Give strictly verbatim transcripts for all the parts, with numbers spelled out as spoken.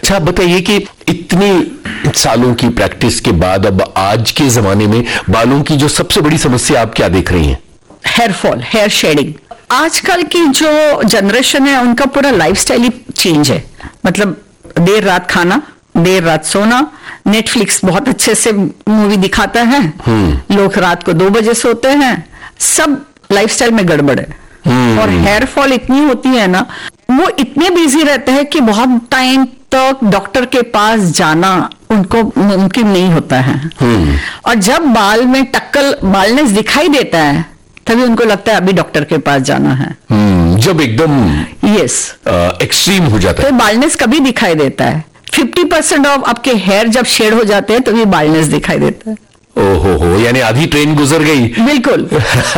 अच्छा, बताइए कि इतने सालों की प्रैक्टिस के बाद अब आज के जमाने में बालों की जो सबसे बड़ी समस्या आप क्या देख रही हैं? Hair fall, hair shading. आजकल की जो जनरेशन है उनका पूरा लाइफस्टाइल ही चेंज है। मतलब देर रात खाना, देर रात सोना, नेटफ्लिक्स बहुत अच्छे से मूवी दिखाता है, लोग रात को दो बजे सोते हैं, सब लाइफस्टाइल में गड़बड़ है। और हेयर फॉल इतनी होती है ना, वो इतने बिजी रहते हैं कि बहुत टाइम तक डॉक्टर के पास जाना उनको मुमकिन नहीं होता है। और जब बाल में टक्कल, बालनेस दिखाई देता है, तभी उनको लगता है अभी डॉक्टर के पास जाना है। जब एकदम यस एक्सट्रीम हो जाता है तो बालनेस कभी दिखाई देता है। फिफ्टी परसेंट ऑफ आपके हेयर जब शेड हो जाते हैं तभी बालनेस दिखाई देता है। ओहो हो, यानी आधी ट्रेन गुजर गई। बिल्कुल।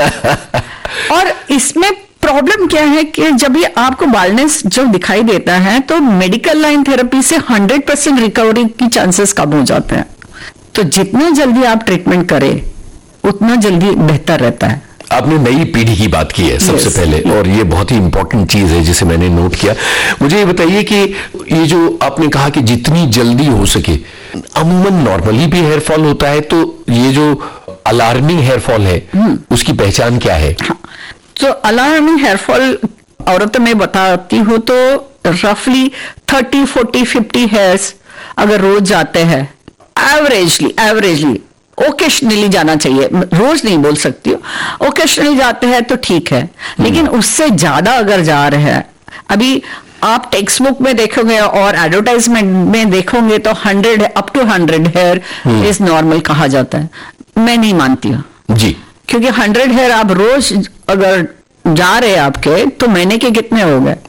और इसमें प्रॉब्लम क्या है कि जब ये आपको बालनेस जो दिखाई देता है तो मेडिकल लाइन थेरेपी से हंड्रेड परसेंट रिकवरी की चांसेस कम हो जाते हैं। तो जितना जल्दी आप ट्रीटमेंट करें उतना जल्दी बेहतर रहता है। आपने नई पीढ़ी की बात की है सबसे yes. पहले, और ये बहुत ही इंपॉर्टेंट चीज है जिसे मैंने नोट किया। मुझे ये बताइए कि ये जो आपने कहा कि जितनी जल्दी हो सके, अमूमन नॉर्मली भी हेयर फॉल होता है, तो ये जो अलार्मिंग हेयर फॉल है उसकी पहचान क्या है? हाँ, तो अलार्मिंग हेयर फॉल औरतों में बताती हूँ तो रफली थर्टी फोर्टी फिफ्टी हेयर्स अगर रोज जाते हैं, एवरेजली एवरेजली ओकेशनली जाना चाहिए, रोज नहीं बोल सकती हूँ, ओकेशनली जाते हैं तो ठीक है, लेकिन उससे ज्यादा अगर जा रहे हैं, अभी आप टेक्स्ट बुक में देखोगे और एडवर्टाइजमेंट में देखोगे तो hundred up two hundred here is normal कहा जाता है। मैं नहीं मानती हूँ जी, क्योंकि हंड्रेड हेयर आप रोज अगर जा रहे हैं आपके, तो महीने के कितने हो गए?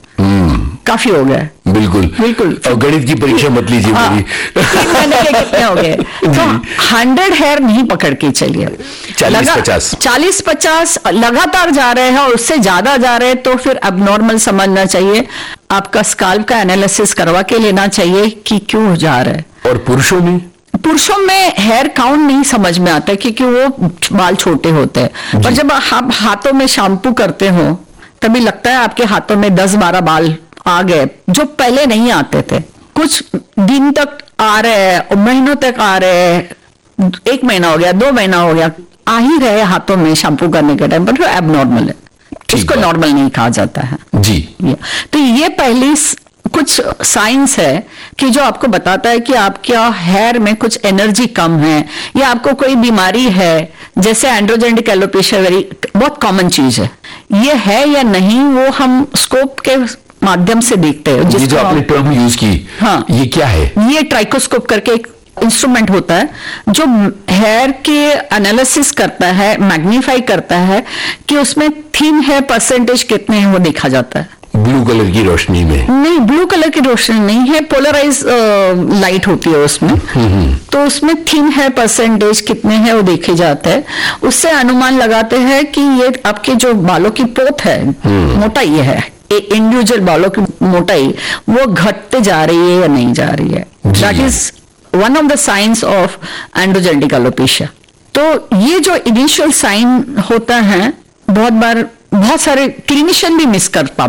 काफी हो गए। बिल्कुल बिल्कुल। और गणित की परीक्षा मत लीजिए मेरी। महीने के कितने हो गए? तो हंड्रेड हेयर नहीं पकड़ के चलिए, चालीस पचास चालीस पचास लगातार जा रहे हैं और उससे ज्यादा जा रहे हैं तो फिर अबनॉर्मल समझना चाहिए। आपका स्काल्प का एनालिसिस करवा के लेना चाहिए कि क्यों जा रहा है। और पुरुषों में पुरुषों में हेयर काउंट नहीं समझ में आता क्योंकि वो बाल छोटे होते हैं, पर जब आप हाथों में शैम्पू करते हो तभी लगता है आपके हाथों में दस बारह बाल आ गए जो पहले नहीं आते थे। कुछ दिन तक आ रहे हैं, महीनों तक आ रहे हैं, एक महीना हो गया, दो महीना हो गया, आ ही रहे हाथों में शैम्पू करने के टाइम पर, एबनॉर्मल है, इसको नॉर्मल नहीं कहा जाता है जी। तो ये पहली कुछ साइंस है कि जो आपको बताता है कि आपका हेयर में कुछ एनर्जी कम है या आपको कोई बीमारी है, जैसे एंड्रोजेनिक एलोपेशिया वेरी बहुत कॉमन चीज है। ये है या नहीं वो हम स्कोप के माध्यम से देखते हैं। ये जो आपने टर्म यूज की, हाँ, ये क्या है? ये ट्राइकोस्कोप करके एक इंस्ट्रूमेंट होता है जो हेयर के एनालिसिस करता है, मैग्नीफाई करता है कि उसमें थिन हेयर परसेंटेज कितने हैं वो देखा जाता है। ब्लू कलर की रोशनी में नहीं, ब्लू कलर की रोशनी नहीं है, पोलराइज लाइट होती है उसमें। तो उसमें थिन हेयर परसेंटेज कितने हैं वो देखे जाते हैं। उससे अनुमान लगाते हैं कि ये आपके जो बालों की पोत है, मोटाई है, इंडिविजुअल बालों की मोटाई वो घटते जा रही है या नहीं जा रही है। That is one of the science of androgenic alopecia. तो ये जो इनिशियल साइन होता है बहुत बार बहुत सारे क्लिनिशियन भी मिस कर पाते